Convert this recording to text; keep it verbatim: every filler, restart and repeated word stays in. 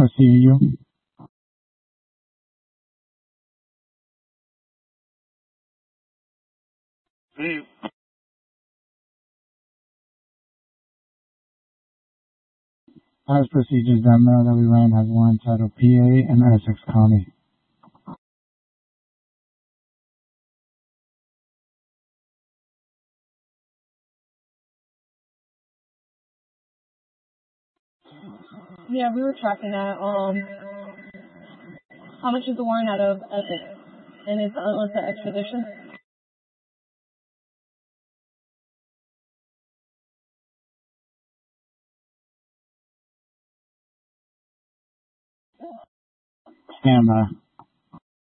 I see you. See you. As procedures, that mail that we ran has one titled P A and Essex County. Yeah, we were tracking that. Um, how much is the warrant out of Essex? And it's unless the expedition? Stand by.